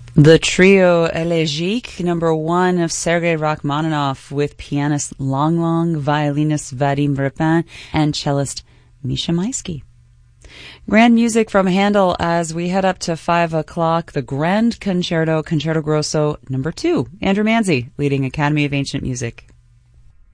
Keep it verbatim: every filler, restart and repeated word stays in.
The trio Elegique, number one of Sergei Rachmaninoff, with pianist Long Long, violinist Vadim Repin, and cellist Misha Maisky. Grand music from Handel as we head up to five o'clock. The Grand Concerto, Concerto Grosso, number two. Andrew Manzi, leading Academy of Ancient Music.